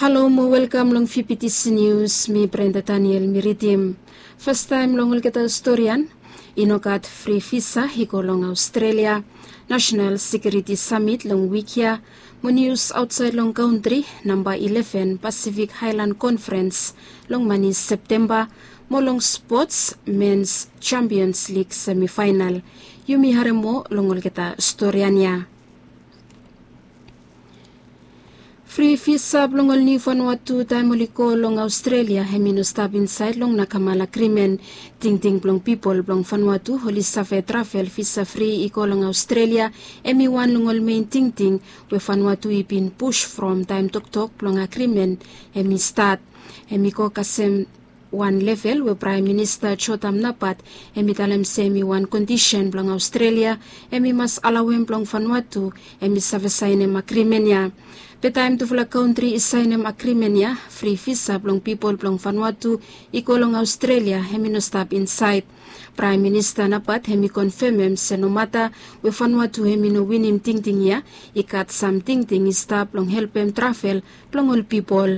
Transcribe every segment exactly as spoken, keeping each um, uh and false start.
Hello mo, welcome long V P T C News, mi Brenda Daniel Miritim. First time long kita storyan, inokat free visa hiko long Australia, National Security Summit long Wikia, mo news outside long country, number eleven Pacific Highland Conference, long Manis September, mo long sports, Men's Champions League semifinal. Yumi haremo long kita storyanya. Free visa blongol ni Vanuatu taimuliko long Australia hemino stab inside long nakamala krimen ting ting blong people blong Vanuatu holi safe travel visa free iko long Australia emi wan longol main ting ting we Vanuatu ipin push from time tok tok blong agreement emi start emi ko kasem one level we Prime Minister Chotam Napat emi talem semi one condition blong Australia emi mas alawem blong Vanuatu emi safe sainem agreement ya. The time to fula country is sign an agreement ya, free visa blong people blong Vanuatu, iko long Australia, hemi no stop inside. Prime Minister Napat hemi confirm em senomata we Vanuatu hemi no win him ting ting ya, ikat some ting ting is stop long help him travel blong all people.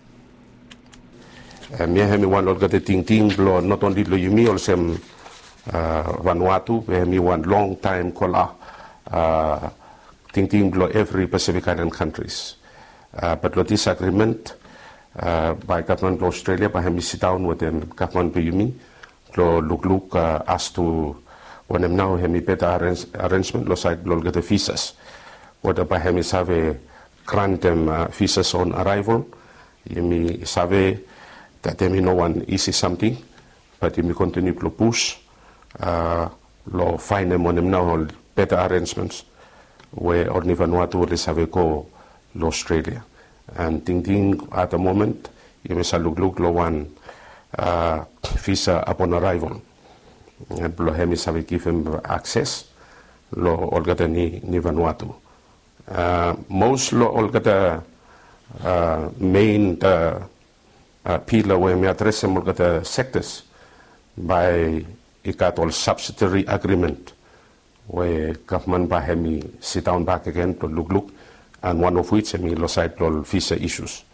Mia hemi wan olga te ting ting blo not only lo yumi also Vanuatu, hemi wan long time kola. Uh, Ting ting below every Pacific Island countries. Uh, but with this agreement uh, by government of Australia, by him sit down with them government Yumi, lo look look uh, as to when them now hemi better arrange, arrangement lo side lo get the visas. Whether by him is have a grant them uh, visas on arrival, yumi have that them no one easy something, but yumi continue to push, uh, lo find them on them now better arrangements. Where only Vanuatu will have a go to Australia. And ting ting at the moment, you must look look lo one uh, visa upon arrival. And lo hemis have give him access lo olgata ni ni Vanuatu. Uh, most lo olgata uh, main uh, uh, pillar where me address them olgata sectors by ikat all subsidiary agreement. Where government by hemi sit down back again to look look, and one of which hemi losite all visa issues.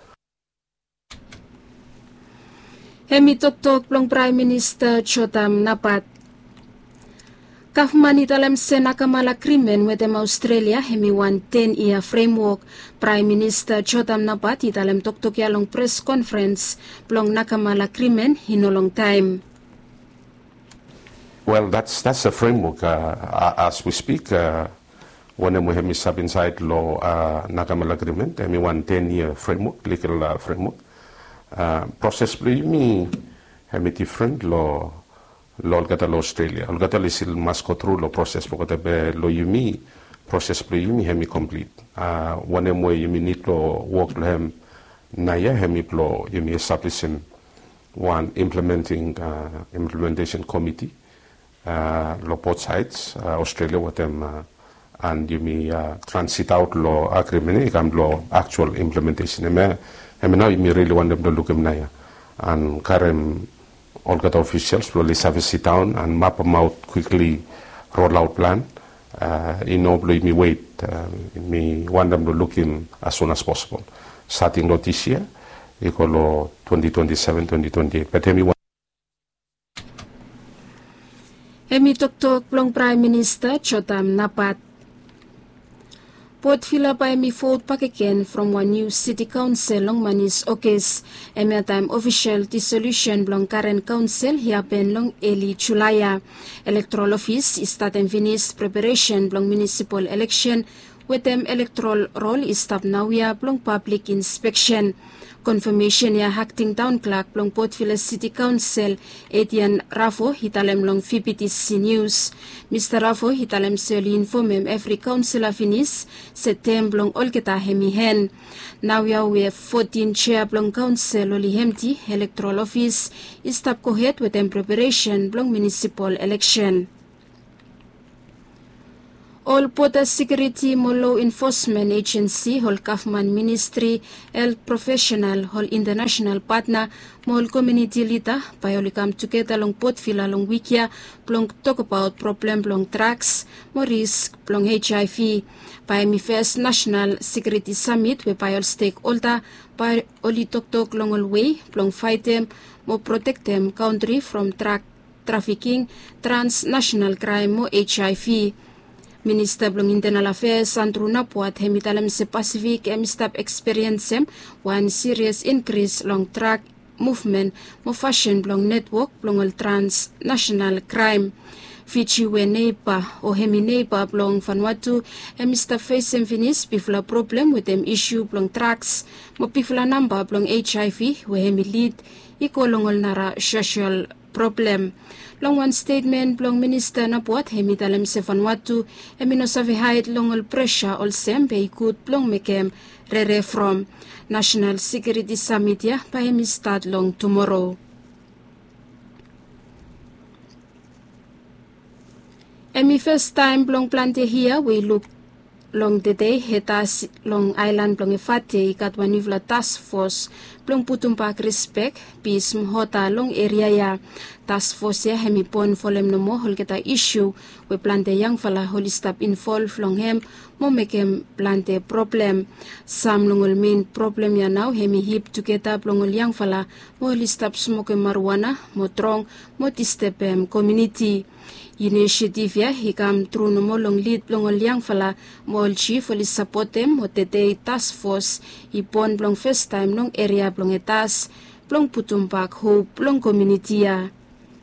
Hemi tok tok plong Prime Minister Chotam Napat. Government italam senakamala krimen with them Australia hemi one ten year framework. Prime Minister Chotam Napat italam tok tok yalong press conference plong nakamala krimen hinolong time. Well, that's that's the framework uh, as we speak. Uh, when we have sub inside law uh, Nakamala agreement, I mean one ten-year framework, legal uh, framework. Uh, process play me have a different law law gata law Australia. All gata lisil must go through law process because the law you me process play me have me complete. Uh, one way you need to work to him naya have me law you me establishing one implementing uh, implementation committee. Uh, law both sides, uh, Australia with them, uh, and you may uh, transit out law agreement, and law actual implementation. I mean, I mean now you may really want them to look at them, and current all the officials will have a sit down and map them out quickly, roll out plan. Uh, in order you may wait, uh, you may want them to look in as soon as possible. Starting law this year, equal law twenty twenty-seven, twenty twenty-eight. But everyone. Hemi tok tok plong Prime Minister Chotam Napat. Port fila pa emi vote pakeken from one new city council long manis okes. Emi time official dissolution blong current council hiapen long early Julaya. Electoral office is start and finish preparation blong municipal election with them electoral roll is stop now ya blong public inspection. Confirmation ya acting town clerk plong Port Vila City Council Etienne Rafo hitalem long V P T C News. Mister Rafo hitalem seli informem every councillor finis setem blong olketa hemi hen. Now ya we have fourteen chair blong council oli hemti electoral office is stop kohet with them preparation blong municipal election. All Border Security mo Law Enforcement Agency hol Government Ministry el Professional hol International Partner mo community leader by hol come together long pot fila long wikia plong talk about problem plong drugs mo risk plong H I V by mi first National Security Summit we by all stakeholder by oli tok tok long all way plong fight them mo protect them country from drug trafficking transnational crime mo H I V. Minister blong Internal Affairs Andrew Napuat hemitalam se Pacific em stop experience one serious increase long drug movement mo fashion blong network blong all transnational crime. Fichi we neighbor o hemi neighbor blong Vanuatu em stop facing finis bifla problem with them issue blong drugs mo bifla number blong H I V we hemi lead ikolongol nara social problem. Long one statement blong Minister Napuat hemitalam se Vanuatu emino savihait long all pressure all sembe ikut blong mekem rere from National Security Summit ya pa hemi start long tomorrow. Emi first time blong plante here we look long the day hetas long island blong efate ikat wanivla task force blong putumpak respect peace mhota long area ya task force ya hemi pon folem no mo hol kita issue we plante yang fala holi stop involve long hem mo mekem plante problem sam longol main problem ya now hemi hip together blongol yang fala mo holi stop smoke marijuana mo trong mo tistepem community initiative ya hikam through no mo long lead blongol yang fala mo chief holi support them mo tete task force ipon blong first time long area blong etas blong putumpak hope blong community ya.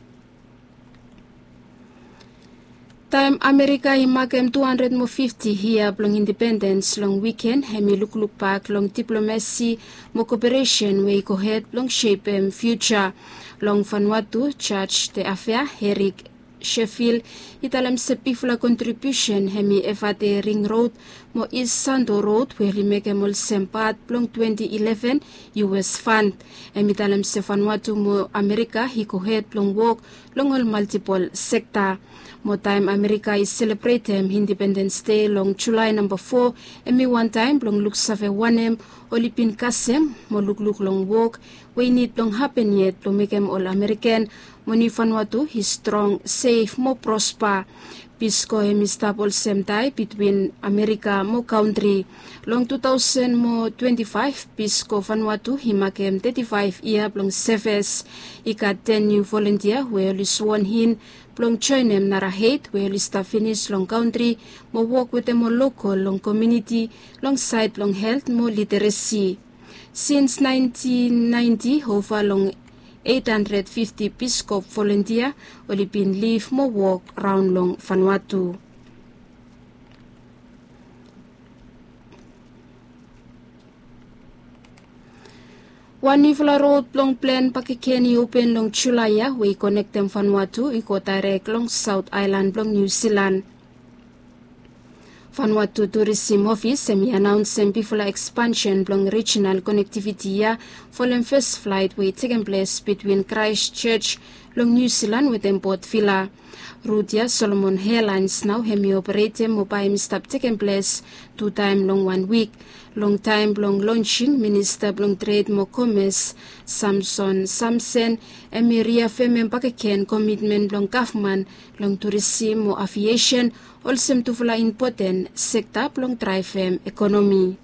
Time America himakem two hundred fifty here blong independence long weekend hemi look look back long diplomacy mo cooperation we go head long shape em future long Vanuatu Church the affair Eric Sheffield italam sepifla contribution hemi efate ring road mo East Sando road where limeke mol sempat blong twenty eleven U S fund hemi talam se Vanuatu mo America hiko head blong walk long all multiple sector. Mo time America is celebrating Independence Day long July number four emi one time long look save one olipin kasem mo look look long walk we need long happen yet long make em all American moni Vanuatu his strong safe mo prosper Pisco hemi stable same tie between America mo country long two thousand mo twenty-five Pisco Vanuatu himakem thirty-five year long service ikat ten new volunteer we only sworn in long join them nara hate we only start finish long country mo work with them mo local long community long side long health mo literacy since nineteen ninety over long eight hundred fifty Peace Corps volunteer only been leave mo work around long Vanuatu. Wanifla road long plan pakikeni open long Chulaya we connect them Vanuatu iko direct long South Island long New Zealand. Vanuatu Tourism Office semi announced some before expansion long regional connectivity ya following first flight we taken place between Christchurch long New Zealand with them Port Vila. Route ya Solomon Airlines now hemi operating mobile stop taking place two time long one week. Long time long launching Minister long Trade mo Commerce Samson Samson emiria femen pakeken commitment long government long tourism mo aviation also to fly important sector long drive economy.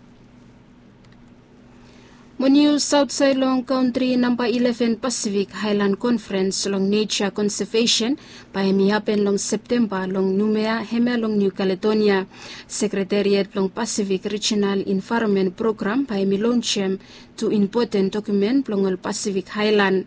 Mo New Southside long country number eleven Pacific Highland Conference long nature conservation by hemi happen long September long Numea heme long New Caledonia Secretariat long Pacific Regional Environment Program by hemi launch to important document long all Pacific Highland.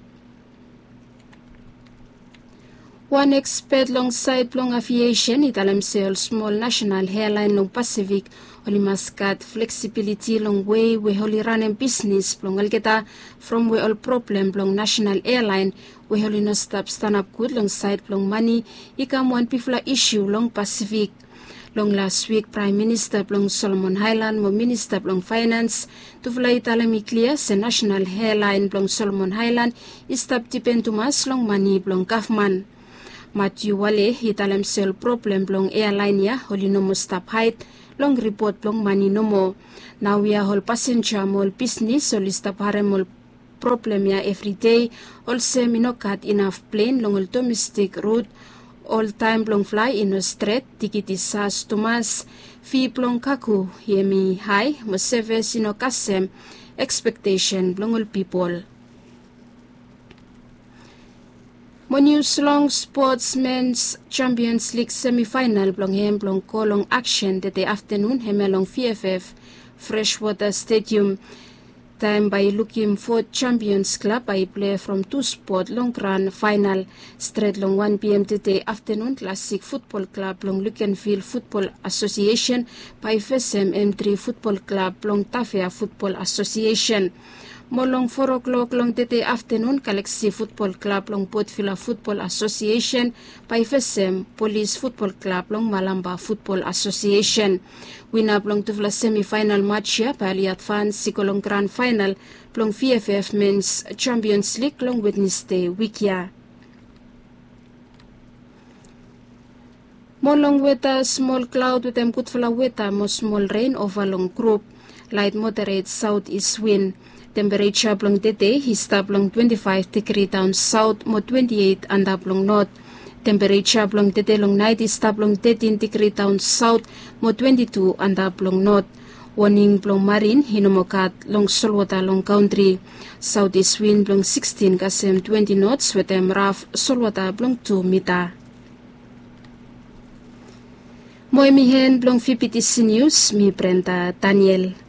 One expert long side long aviation italam sale small national airline long Pacific only maskat flexibility long way we only run a business long algeta from we all problem long national airline we only no stop stand up good long side long money ikam one people issue long Pacific. Long last week Prime Minister long Solomon Island mo Minister long Finance to fly italami clear sa national airline long Solomon Island is stop depend to mas long money long government. Matthew Wale hitalem sel problem blong airline ya holi nomo stop height long report blong mani nomo. Now we are hol passenger mol business holi stop haremol problem ya everyday also minokat enough plane long domestic route all time blong fly in a straight tikiti sas tumas fi blong kaku yemi high mo seve sino kasem expectation blong people. Mo news long sportsmen's Champions League semi-final blong hem blong kolong action that afternoon hemelong V F F Freshwater Stadium. Time by looking for Champions Club by play from two sport long run final straight long one p m today afternoon Classic Football Club long Lukenfield Football Association by F S M M three Football Club long Tafia Football Association. Molong four o'clock long today afternoon Galaxy Football Club long Port Vila Football Association by F S M Police Football Club long Malamba Football Association. Winner long to the semi-final match ya by advance sikolong grand final long V F F Men's Champions League long Wednesday week ya. Molong weather small cloud with them good for weather mo small rain over long group light moderate southeast wind. Temperature blong today is blong twenty-five degree down south mo twenty-eight and blong north. Temperature blong today long night is blong thirteen degree down south mo twenty-two and blong north. Warning blong marine hinomokat long solwata long country. Southeast wind blong sixteen kasem twenty knots with them rough solwata blong two meter. Mo emihen blong V P T C News mi Brenda Daniel.